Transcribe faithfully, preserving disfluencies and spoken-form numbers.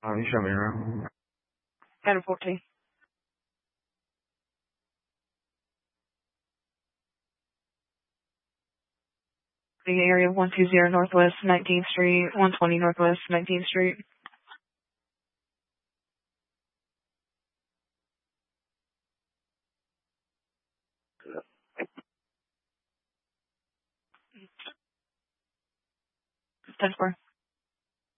Oh, you show me around. Adam fourteen. The area one two zero Northwest nineteenth Street, one twenty Northwest nineteenth Street. ten four.